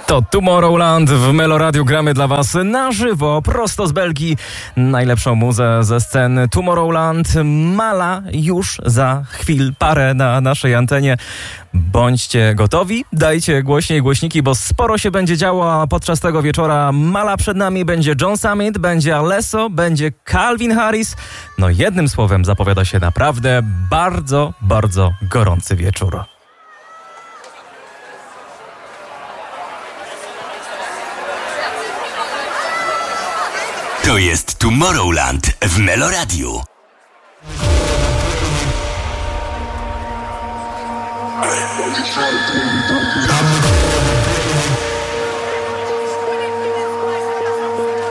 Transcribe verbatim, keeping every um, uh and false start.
To Tomorrowland w Meloradiu, gramy dla was na żywo, prosto z Belgii. Najlepszą muzę ze scen Tomorrowland. Mala już za chwil parę na naszej antenie. Bądźcie gotowi, dajcie głośniej głośniki, bo sporo się będzie działo, a podczas tego wieczora Mala przed nami, będzie John Summit, będzie Alesso, będzie Calvin Harris. No jednym słowem zapowiada się naprawdę bardzo, bardzo gorący wieczór. To jest Tomorrowland w Meloradiu. I'm